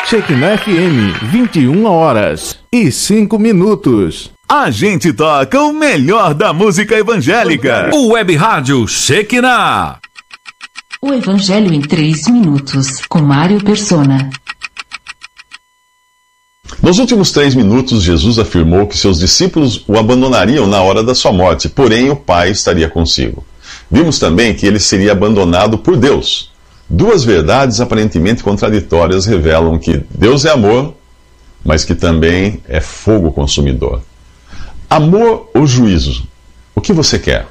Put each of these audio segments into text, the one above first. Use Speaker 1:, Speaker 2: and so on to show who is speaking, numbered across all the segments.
Speaker 1: Shekinah FM, 21h05.
Speaker 2: A gente toca o melhor da música evangélica. O Web Rádio Shekinah.
Speaker 3: O Evangelho em 3 minutos, com Mário Persona.
Speaker 4: Nos últimos 3 minutos, Jesus afirmou que seus discípulos o abandonariam na hora da sua morte, porém o Pai estaria consigo. Vimos também que ele seria abandonado por Deus. 2 verdades aparentemente contraditórias revelam que Deus é amor, mas que também é fogo consumidor. Amor ou juízo? O que você quer?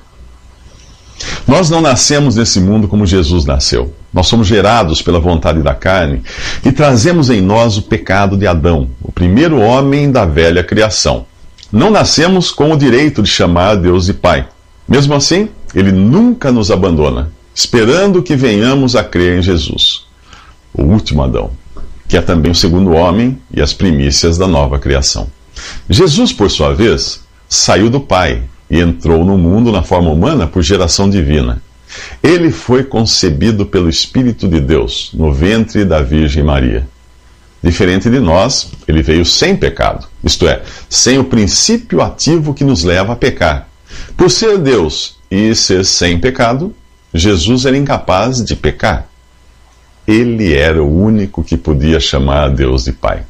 Speaker 4: Nós não nascemos nesse mundo como Jesus nasceu. Nós somos gerados pela vontade da carne e trazemos em nós o pecado de Adão, o primeiro homem da velha criação. Não nascemos com o direito de chamar Deus de Pai. Mesmo assim, Ele nunca nos abandona, esperando que venhamos a crer em Jesus, o último Adão, que é também o segundo homem e as primícias da nova criação. Jesus, por sua vez, saiu do Pai e entrou no mundo na forma humana por geração divina. Ele foi concebido pelo Espírito de Deus no ventre da Virgem Maria. Diferente de nós, ele veio sem pecado, isto é, sem o princípio ativo que nos leva a pecar. Por ser Deus e ser sem pecado, Jesus era incapaz de pecar. Ele era o único que podia chamar a Deus de Pai.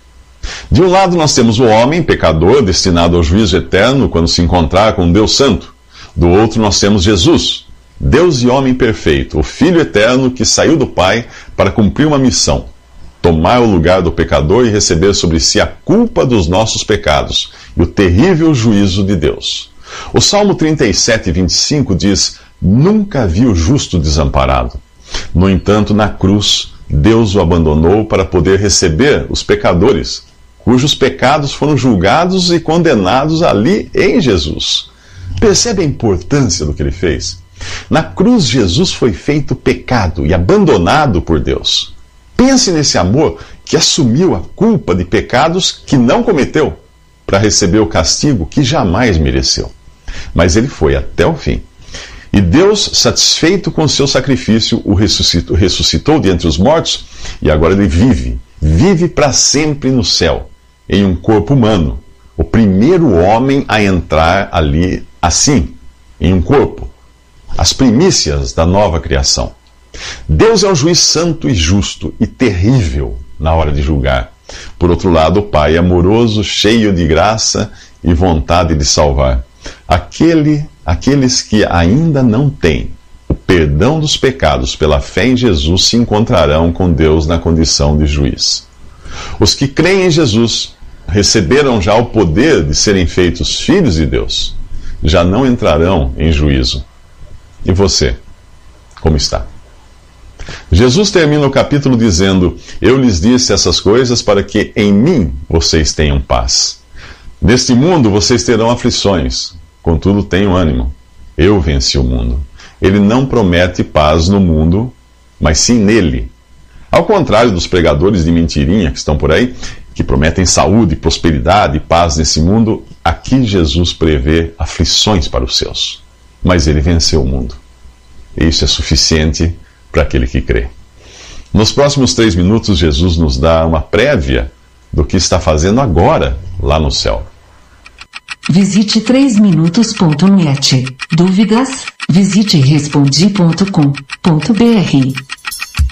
Speaker 4: De um lado nós temos o homem, pecador, destinado ao juízo eterno quando se encontrar com Deus Santo. Do outro nós temos Jesus, Deus e homem perfeito, o Filho eterno que saiu do Pai para cumprir uma missão, tomar o lugar do pecador e receber sobre si a culpa dos nossos pecados e o terrível juízo de Deus. O Salmo 37, 25 diz: "Nunca vi o justo desamparado." No entanto, na cruz, Deus o abandonou para poder receber os pecadores, cujos pecados foram julgados e condenados ali em Jesus. Percebe a importância do que ele fez? Na cruz, Jesus foi feito pecado e abandonado por Deus. Pense nesse amor que assumiu a culpa de pecados que não cometeu, para receber o castigo que jamais mereceu. Mas ele foi até o fim. E Deus, satisfeito com o seu sacrifício, o ressuscitou de entre os mortos, e agora ele vive para sempre no céu, em um corpo humano. O primeiro homem a entrar ali assim, em um corpo. As primícias da nova criação. Deus é um juiz santo e justo e terrível na hora de julgar. Por outro lado, o Pai é amoroso, cheio de graça e vontade de salvar. Aqueles que ainda não têm o perdão dos pecados pela fé em Jesus se encontrarão com Deus na condição de juiz. Os que creem em Jesus receberam já o poder de serem feitos filhos de Deus. Já não entrarão em juízo. E você, como está? Jesus termina o capítulo dizendo: "Eu lhes disse essas coisas para que em mim vocês tenham paz. Neste mundo vocês terão aflições, contudo tenham ânimo. Eu venci o mundo." Ele não promete paz no mundo, mas sim nele. Ao contrário dos pregadores de mentirinha que estão por aí, que prometem saúde, prosperidade e paz nesse mundo, aqui Jesus prevê aflições para os seus. Mas ele venceu o mundo. E isso é suficiente para aquele que crê. Nos próximos 3 minutos, Jesus nos dá uma prévia do que está fazendo agora lá no céu.
Speaker 3: Visite 3minutos.net. Dúvidas? Visite respondi.com.br.